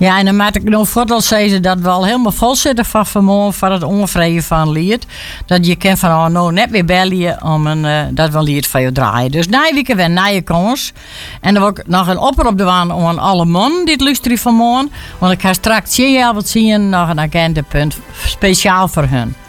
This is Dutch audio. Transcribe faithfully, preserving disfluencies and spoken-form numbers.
Ja, en dan maak ik nog vooral zeggen dat we al helemaal vol zitten van vanmorgen voor het onvrede van lied. Dat je kan van oh, nou net weer bellen om een, uh, dat we een lied van je draaien. Dus na week weer na je kans. En dan wil ik nog een oproep doen aan alle mannen die het luisteren vanmorgen. Want ik ga straks heel wat zien nog een agendapunt speciaal voor hun.